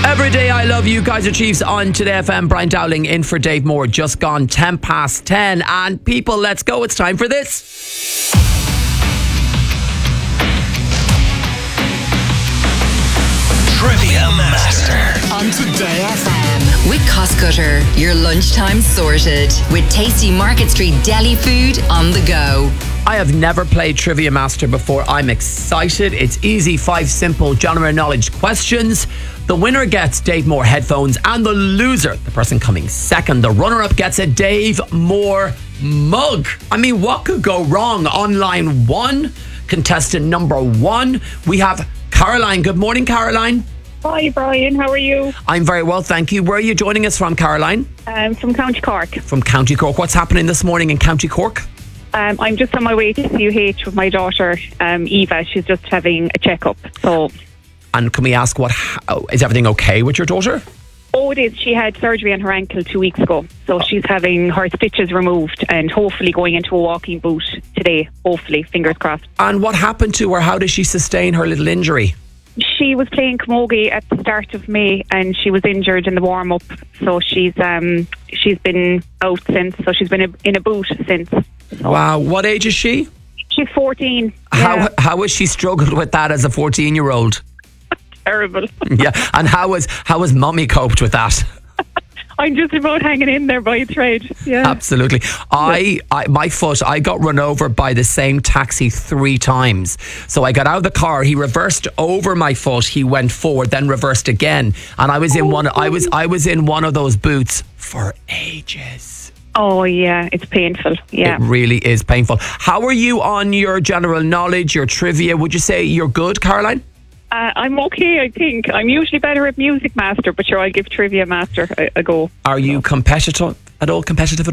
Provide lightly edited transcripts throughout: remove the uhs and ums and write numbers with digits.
Every day I love you, Kaiser Chiefs on Today FM. Brian Dowling in for Dave Moore. Just gone 10 past 10. And people, let's go. It's time for this. Trivia Master on Today FM with Costcutter. Your lunchtime sorted with tasty Market Street deli food on the go. I have never played Trivia Master before. I'm excited. It's easy, 5 simple general knowledge questions. The winner gets Dave Moore headphones, and the loser, the person coming second, the runner-up, gets a Dave Moore mug. I mean, what could go wrong? On line 1, contestant number 1, we have Caroline. Good morning, Caroline. Hi, Brian. How are you? I'm very well, thank you. Where are you joining us from, Caroline? From County Cork. From County Cork. What's happening this morning in County Cork? I'm just on my way to CUH with my daughter, Eva. She's just having a checkup. And can we ask, is everything okay with your daughter? Oh, it is. She had surgery on her ankle 2 weeks ago. So she's having her stitches removed and hopefully going into a walking boot today. Hopefully, fingers crossed. And what happened to her? How did she sustain her little injury? She was playing camogie at the start of May and she was injured in the warm-up. So she's been out since. So she's been in a boot since. So. Wow. What age is she? She's 14. How has she struggled with that as a 14-year-old? Terrible. Yeah. And how has mummy coped with that? I'm just about hanging in there by a thread. Yeah. Absolutely. My foot, I got run over by the same taxi 3 times. So I got out of the car, he reversed over my foot, he went forward, then reversed again. And I was in one of those boots for ages. Oh yeah, it's painful. Yeah. It really is painful. How are you on your general knowledge, your trivia? Would you say you're good, Caroline? I'm okay, I think. I'm usually better at Music Master, but sure, I'll give Trivia Master a go. Are you competitive at all?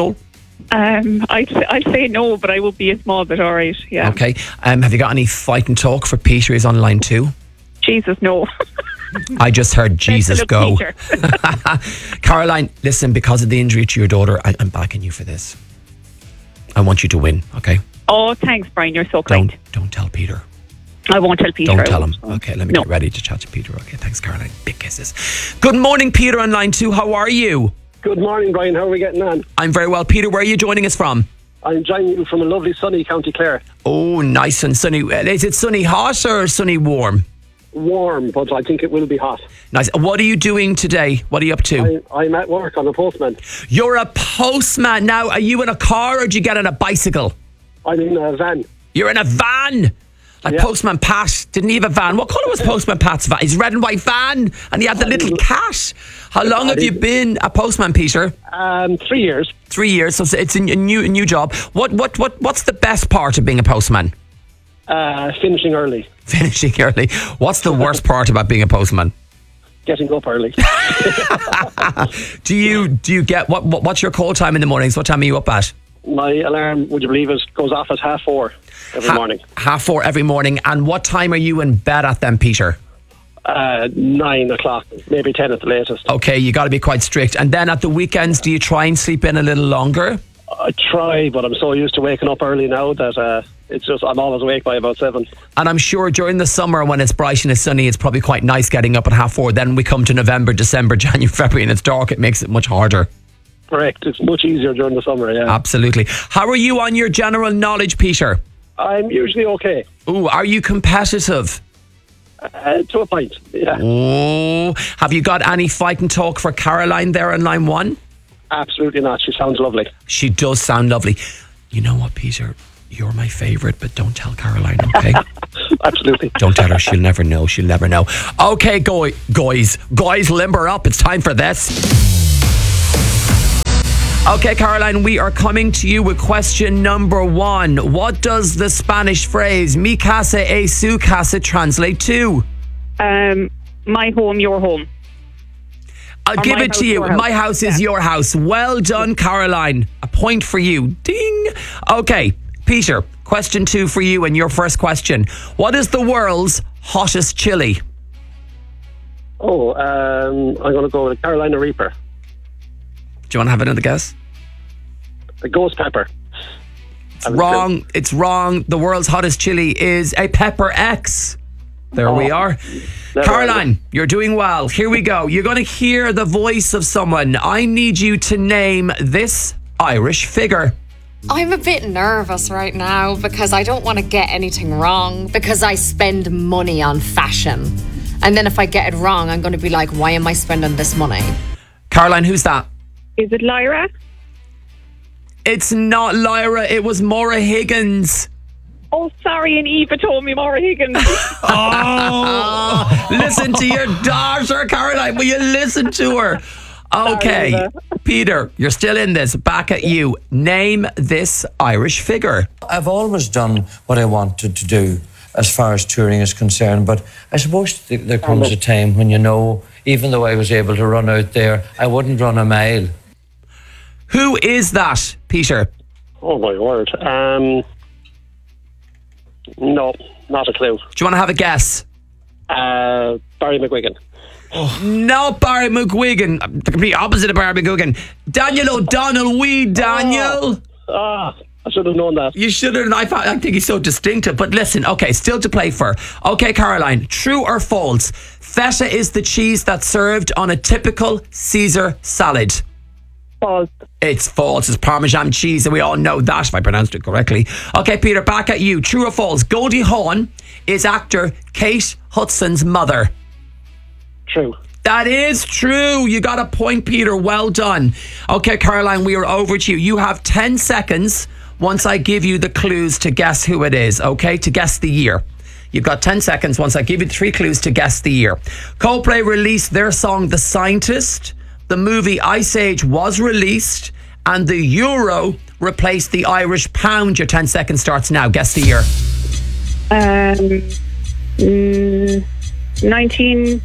I'd say no, but I will be a small bit, all right, yeah. Okay. Have you got any fight and talk for Peter? He's on line 2. Jesus, no. I just heard Jesus go. Caroline, listen, because of the injury to your daughter, I'm backing you for this. I want you to win, okay? Oh, thanks, Brian. You're so kind. Don't tell Peter. I won't tell Peter. Don't tell him. Okay, let me get ready to chat to Peter. Okay, thanks, Caroline. Big kisses. Good morning, Peter on line 2. How are you? Good morning, Brian. How are we getting on? I'm very well. Peter, where are you joining us from? I'm joining you from a lovely sunny County Clare. Oh, nice and sunny. Is it sunny hot or sunny warm? Warm, but I think it will be hot. Nice. What are you doing today? What are you up to? I'm at work. I'm a postman. You're a postman. Now, are you in a car or do you get on a bicycle? I'm in a van. You're in a van? Like Postman Pat, didn't he have a van? What colour was Postman Pat's van? His red and white van, and he had the little cat. How long have you been a postman, Peter? 3 years. 3 years, so it's a new job. What's the best part of being a postman? Finishing early. Finishing early. What's the worst part about being a postman? Getting up early. Do you get what's your call time in the mornings? What time are you up at? My alarm, would you believe it, goes off at 4:30 every morning. 4:30 every morning. And what time are you in bed at then, Peter? 9 o'clock, maybe 10 at the latest. Okay, you got to be quite strict. And then at the weekends, do you try and sleep in a little longer? I try, but I'm so used to waking up early now that it's just I'm always awake by about 7. And I'm sure during the summer when it's bright and it's sunny, it's probably quite nice getting up at 4:30. Then we come to November, December, January, February, and it's dark. It makes it much harder. Correct. It's much easier during the summer, yeah. Absolutely. How are you on your general knowledge, Peter? I'm usually okay. Ooh, are you competitive? To a point, yeah. Oh, have you got any fight and talk for Caroline there on line 1? Absolutely not. She sounds lovely. She does sound lovely. You know what, Peter? You're my favourite, but don't tell Caroline, okay? Absolutely. Don't tell her. She'll never know. She'll never know. Okay, guys, limber up. It's time for this. Okay, Caroline, we are coming to you with question number 1. What does the Spanish phrase "mi casa es su casa" translate to? My home, your home. I'll give it to you. My house is your house. Well done, Caroline. A point for you. Ding. Okay, Peter, question 2 for you and your first question. What is the world's hottest chili? I'm going to go with Carolina Reaper. Do you want to have another guess? A ghost pepper. It's wrong. It's wrong. The world's hottest chili is a Pepper X. There we are. Never Caroline, you're doing well. Here we go. You're going to hear the voice of someone. I need you to name this Irish figure. I'm a bit nervous right now because I don't want to get anything wrong because I spend money on fashion. And then if I get it wrong, I'm going to be like, why am I spending this money? Caroline, who's that? Is it Lyra? It's not Lyra. It was Maura Higgins. Oh, sorry, and Eva told me Maura Higgins. Listen to your daughter, Caroline. Will you listen to her? Okay, Sorry, Peter, you're still in this. Back at you. Name this Irish figure. I've always done what I wanted to do as far as touring is concerned, but I suppose there comes a time when you know, even though I was able to run out there, I wouldn't run a mile. Who is that, Peter? Oh, my word. No, not a clue. Do you want to have a guess? Barry McGuigan. No, Barry McGuigan. The complete opposite of Barry McGuigan. Daniel O'Donnell. Daniel. I should have known that. You should have. I think he's so distinctive. But listen, okay, still to play for. Okay, Caroline, true or false? Feta is the cheese that's served on a typical Caesar salad. False. It's false. It's Parmesan cheese, and we all know that if I pronounced it correctly. Okay, Peter, back at you. True or false? Goldie Hawn is actor Kate Hudson's mother. True. That is true. You got a point, Peter. Well done. Okay, Caroline, we are over to you. You have 10 seconds once I give you the clues to guess who it is, okay? To guess the year. You've got 10 seconds once I give you 3 clues to guess the year. Coldplay released their song The Scientist. The movie Ice Age was released. And the euro replaced the Irish pound. Your 10 seconds starts now. Guess the year. 19...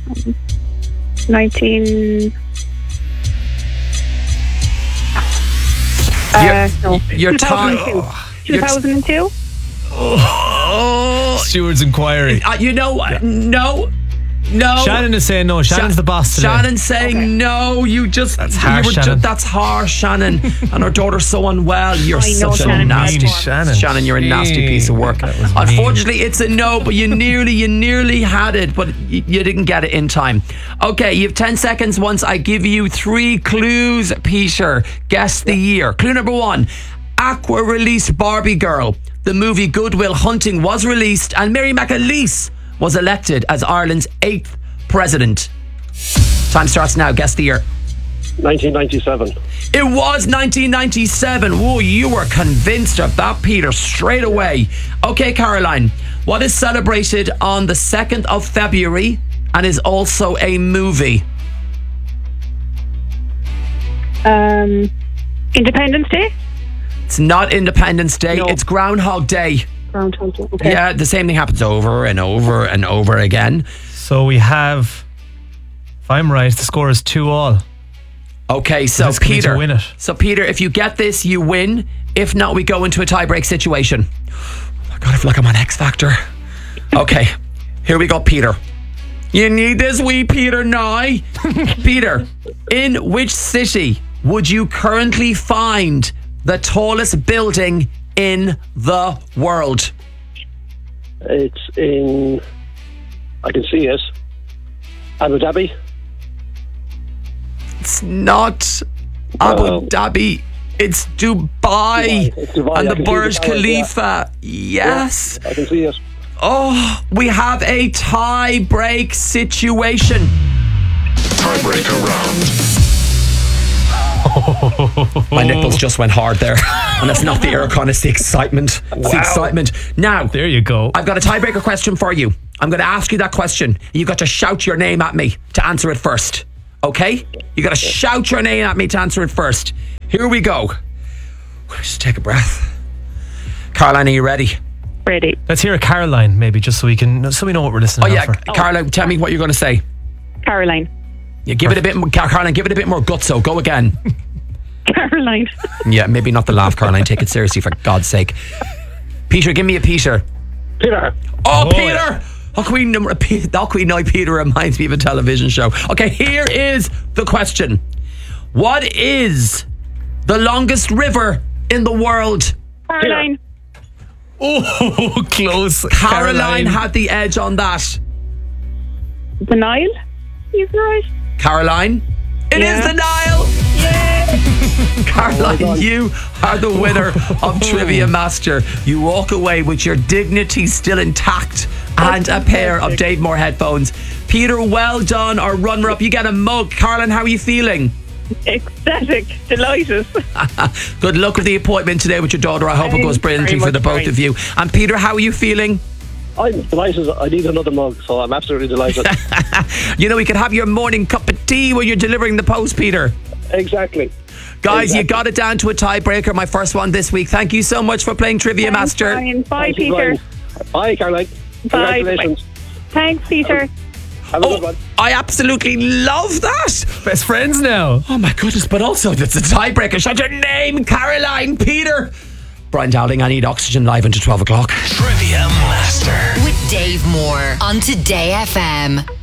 Your time. 2002? Steward's inquiry. You know what? No. Shannon is saying no. Shannon's the boss today. Shannon's saying no. That's harsh, Shannon. That's harsh, Shannon. And her daughter's so unwell. You're I know, such a Shannon. nasty Shannon. You're a nasty piece of work. Unfortunately, it's a no, but you nearly had it, but you didn't get it in time. Okay, you have 10 seconds once I give you 3 clues, Peter. Guess the year. Clue number 1. Aqua released Barbie Girl. The movie Good Will Hunting was released, and Mary McAleese was elected as Ireland's 8th president. Time starts now. Guess the year. 1997. It was 1997. Whoa, you were convinced of that, Peter, straight away. Okay, Caroline, what is celebrated on the 2nd of February and is also a movie? Independence Day? It's not Independence Day. No. It's Groundhog Day. Groundhog Day. Okay. Yeah, the same thing happens over and over and over again. So we have, if I'm right, the score is 2-2. Okay, so This could be Peter. to win it. So Peter, if you get this, you win. If not, we go into a tie-break situation. Oh my God, I feel like I'm on X Factor. Okay, here we go, Peter. You need this wee Peter now. Peter, in which city would you currently find the tallest building in the world? It's in... I can see it. Abu Dhabi? It's not Abu Dhabi. It's Dubai. It's Dubai. And I the can see Burj the towers, Khalifa. Yes. I can see it. Oh, we have a tie-break situation. Tiebreaker round. My nipples just went hard there. And that's not the aircon, it's the excitement. It's the excitement. Now, There you go. I've got a tiebreaker question for you. I'm going to ask you that question. You've got to shout your name at me to answer it first. Okay? You got to shout your name at me to answer it first. Here we go. Just take a breath. Caroline, are you ready? Ready. Let's hear a Caroline, maybe, just so we know what we're listening Oh yeah, for. Caroline, tell me what you're going to say. Caroline. Yeah, give it a bit more, Caroline, give it a bit more gutso. Go again. Caroline. Yeah, maybe not the laugh, Caroline. Take it seriously, for God's sake. Peter, give me a Peter. Peter. Oh, Peter! yeah. Queen Peter reminds me of a television show. Okay, here is the question. What is the longest river in the world? Caroline. Oh, close. Caroline had the edge on that. The Nile? He's right. Caroline? It is the Nile! Caroline, you are the winner of Trivia Master. You walk away with your dignity still intact and a pair of Dave Moore headphones. Peter, well done. Our runner-up, you get a mug. Caroline, how are you feeling? Ecstatic. Delighted. Good luck with the appointment today with your daughter. I hope it goes brilliantly for the both of you. And Peter, how are you feeling? I'm delighted. I need another mug, so I'm absolutely delighted. You know, we could have your morning cup of tea when you're delivering the post, Peter. Exactly. Guys, you got it down to a tiebreaker, my first one this week. Thank you so much for playing Trivia Master. Brian. Bye, Thank you, Peter. Brian. Bye, Caroline. Bye. Congratulations. Thanks, Peter. Have a good one. I absolutely love that. Best friends now. Oh my goodness, but also it's a tiebreaker. Shout your name, Caroline, Peter. Brian Dowling, I need oxygen live until 12 o'clock. Trivia Master. With Dave Moore on Today FM.